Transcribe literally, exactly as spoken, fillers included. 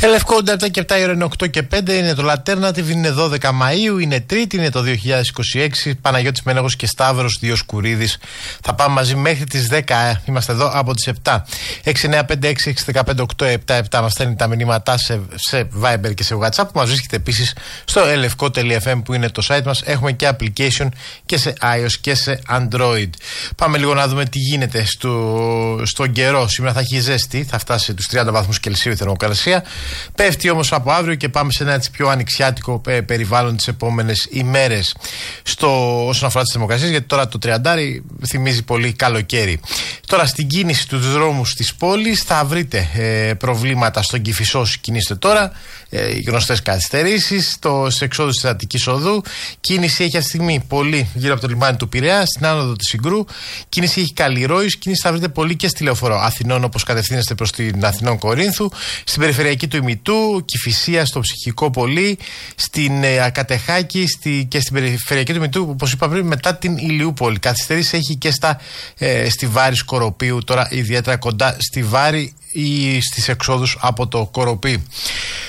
Σε Λευκό επτά και επτά η ώρα είναι οκτώ και πέντε, είναι το Alternative, είναι δώδεκα Μαΐου, είναι Τρίτη, είναι το δύο χιλιάδες είκοσι έξι. Παναγιώτης Μένεγος και Σταύρος Διοσκουρίδης. Θα πάμε μαζί μέχρι τις δέκα. Είμαστε εδώ από τις επτά. έξι εννιά πέντε έξι έξι ένα πέντε οκτώ επτά επτά μας στέλνει τα μηνύματά σε, σε Viber και σε WhatsApp, που μας βρίσκεται επίσης στο ελευκό τελεία εφ εμ που είναι το site μας. Έχουμε και application και σε iOS και σε Android. Πάμε λίγο να δούμε τι γίνεται στο, στον καιρό. Σήμερα θα έχει ζέστη, θα φτάσει τους τριάντα βαθμούς Κελσίου η θερμοκρασία. Πέφτει όμως από αύριο και πάμε σε ένα έτσι πιο ανοιξιάτικο ε, περιβάλλον τις επόμενες ημέρες στο, όσον αφορά τις θερμοκρασίες, γιατί τώρα το τριαντάρι θυμίζει πολύ καλοκαίρι. Τώρα στην κίνηση του δρόμους της πόλης θα βρείτε ε, προβλήματα στον Κηφισό, κινείστε τώρα, ε, οι γνωστές καθυστερήσεις, στις εξόδους της Αττικής Οδού. Κίνηση έχει αυτή τη στιγμή πολύ γύρω από το λιμάνι του Πειραιά, στην άνοδο της Συγκρού. Κίνηση έχει Καλλιρόης, κίνηση θα βρείτε πολύ και στη Λεωφόρο Αθηνών, όπως κατευθύνεστε προς την Αθηνών Κορίνθου, στην περιφερειακή του Ημιτού, Κηφισία, στο Ψυχικό πολύ, στην ε, Ακατεχάκη στη, και στην περιφερειακή του Ημιτού, όπως είπα πριν, μετά την Ηλιούπολη. Καθυστερήσεις έχει και στα, ε, στη Βάρη Σκοροπίου, τώρα ιδιαίτερα κοντά στη Βάρη ή στις εξόδους από το Κοροπή.